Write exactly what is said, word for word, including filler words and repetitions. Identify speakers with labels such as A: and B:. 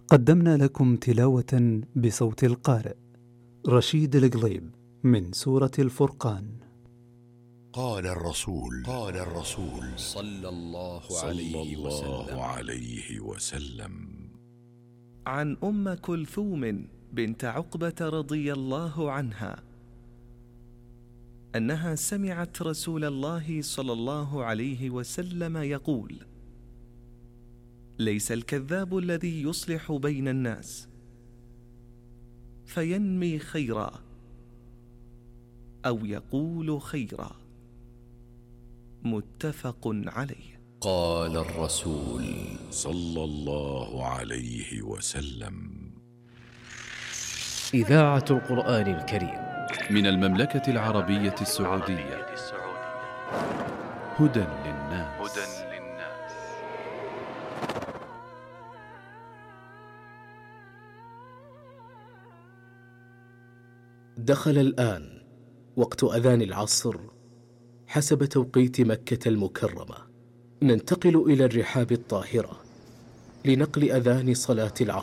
A: قدمنا لكم تلاوة بصوت القارئ رشيد القليب من سورة الفرقان.
B: قال الرسول قال الرسول
C: صلى الله
B: صلى
C: عليه
B: الله
C: وسلم
B: عليه وسلم
D: عن أم كلثوم بنت عقبة رضي الله عنها أنها سمعت رسول الله صلى الله عليه وسلم يقول: ليس الكذاب الذي يصلح بين الناس فينمي خيرا أو يقول خيرا. متفق عليه.
C: قال الرسول
B: صلى الله عليه وسلم.
E: إذاعة القرآن الكريم
F: من المملكة العربية السعودية. هدى للناس.
E: دخل الآن وقت أذان العصر حسب توقيت مكة المكرمة. ننتقل إلى الرحاب الطاهرة لنقل أذان صلاة العصر.